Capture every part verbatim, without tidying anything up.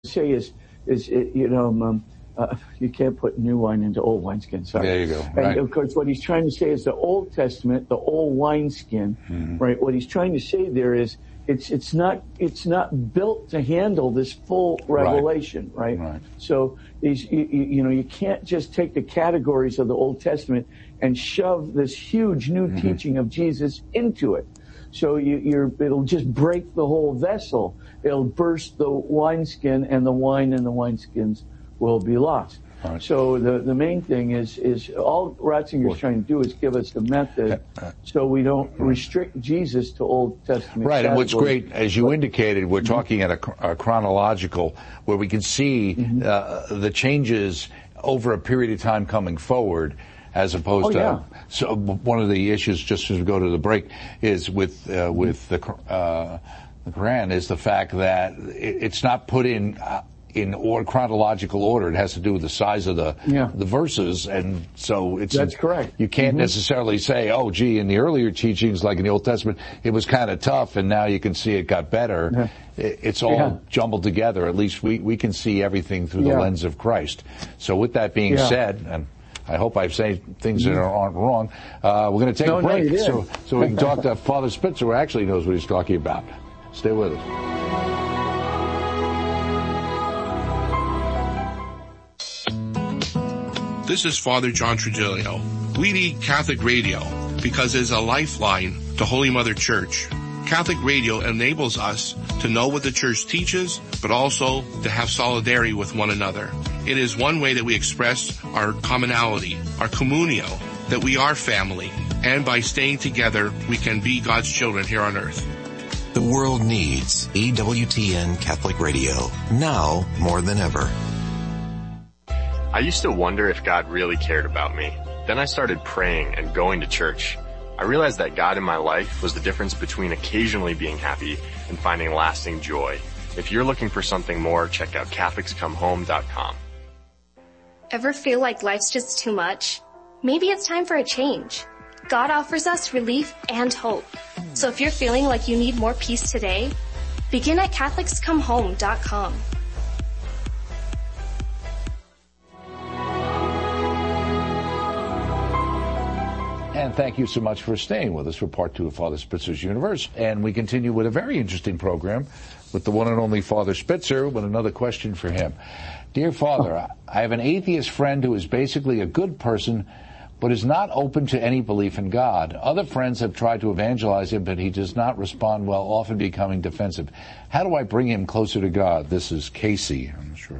say is, is you know, um, uh, you can't put new wine into old wineskin. Sorry. There you go. And right. of course, what he's trying to say is the Old Testament, the old wineskin, mm-hmm. right? What he's trying to say there is it's it's not it's not built to handle this full revelation, right? right? right. So these you, you know you can't just take the categories of the Old Testament and shove this huge new mm-hmm. teaching of Jesus into it. So you, you're, it'll just break the whole vessel. It'll burst the wineskin, and the wine and the wineskins will be lost. Right. So the, the main thing is, is all Ratzinger's trying to do is give us the method so we don't restrict Jesus to Old Testament. Right, categories. And what's great, as you indicated, we're mm-hmm. talking at a, a chronological, where we can see mm-hmm. uh, the changes over a period of time coming forward, as opposed oh, to, yeah. so one of the issues, just as we go to the break, is with uh, with the, uh, the Quran, is the fact that it, it's not put in uh, in or chronological order. It has to do with the size of the yeah. the verses, and so it's that's correct. You can't mm-hmm. necessarily say, oh, gee, in the earlier teachings, like in the Old Testament, it was kind of tough, and now you can see it got better. Yeah. It, it's all yeah. jumbled together. At least we we can see everything through the yeah. lens of Christ. So with that being yeah. said, and I hope I've said things that aren't wrong. Uh, we're going to take no, a break no, so so we can talk to Father Spitzer, who actually knows what he's talking about. Stay with us. This is Father John Trigilio. We need Catholic radio because it's a lifeline to Holy Mother Church. Catholic radio enables us to know what the Church teaches, but also to have solidarity with one another. It is one way that we express our commonality, our communio, that we are family, and by staying together, we can be God's children here on earth. The world needs E W T N Catholic Radio, now more than ever. I used to wonder if God really cared about me. Then I started praying and going to church. I realized that God in my life was the difference between occasionally being happy and finding lasting joy. If you're looking for something more, check out Catholics Come Home dot com. Ever feel like life's just too much? Maybe it's time for a change. God offers us relief and hope. So if you're feeling like you need more peace today, begin at Catholics Come Home dot com. And thank you so much for staying with us for part two of Father Spitzer's Universe. And we continue with a very interesting program with the one and only Father Spitzer with another question for him. Dear Father, I have an atheist friend who is basically a good person, but is not open to any belief in God. Other friends have tried to evangelize him, but he does not respond well, often becoming defensive. How do I bring him closer to God? This is Casey. I'm not sure.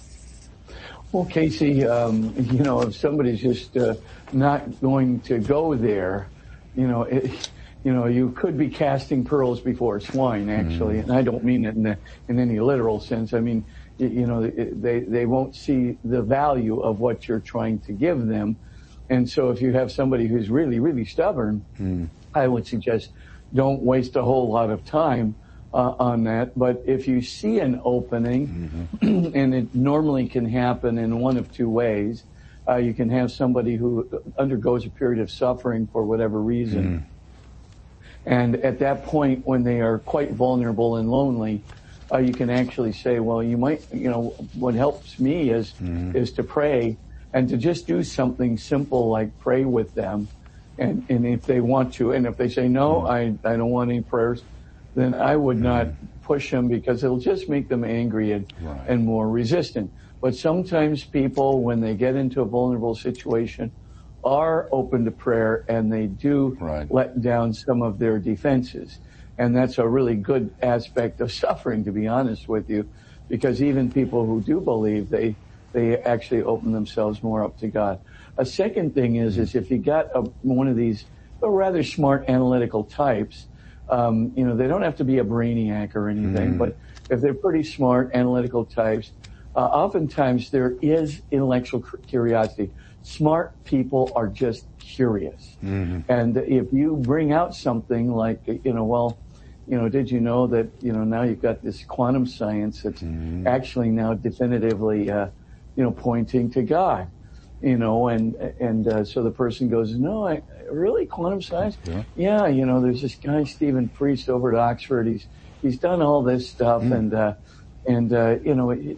Well, Casey, um, you know, if somebody's just uh, not going to go there, you know, it, you know, you could be casting pearls before swine, actually, mm. and I don't mean it in, the, in any literal sense. I mean, you, you know, they they won't see the value of what you're trying to give them, and so if you have somebody who's really, really stubborn, mm. I would suggest don't waste a whole lot of time Uh, on that. But if you see an opening, mm-hmm. and it normally can happen in one of two ways, uh, you can have somebody who undergoes a period of suffering for whatever reason. Mm. And at that point, when they are quite vulnerable and lonely, uh, you can actually say, well, you might, you know, what helps me is, mm. is to pray and to just do something simple like pray with them. And, and if they want to, and if they say, no, mm. I, I don't want any prayers, then I would not push them because it'll just make them angry and, right. and more resistant. But sometimes people, when they get into a vulnerable situation, are open to prayer and they do right. let down some of their defenses. And that's a really good aspect of suffering, to be honest with you, because even people who do believe, they they actually open themselves more up to God. A second thing is, is if you got a, one of these rather smart analytical types, Um, you know, they don't have to be a brainiac or anything, mm. but if they're pretty smart, analytical types, uh, oftentimes there is intellectual curiosity. Smart people are just curious. Mm-hmm. And if you bring out something like, you know, well, you know, did you know that, you know, now you've got this quantum science that's mm-hmm. actually now definitively, uh, you know, pointing to God, you know, and, and, uh, so the person goes, no, I, really, quantum science? Yeah. yeah, you know, there's this guy, Stephen Priest, over at Oxford. He's he's done all this stuff, mm. and uh, And, uh, you know,